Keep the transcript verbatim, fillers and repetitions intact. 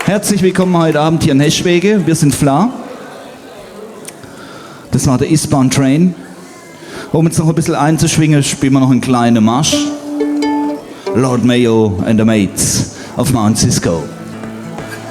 Herzlich willkommen heute Abend hier in Heschwege. Wir sind Fla. Das war der Eastbound Train. Um jetzt noch ein bisschen einzuschwingen, spielen wir noch einen kleinen Marsch. Lord Mayo and the Mates of Mount Cisco.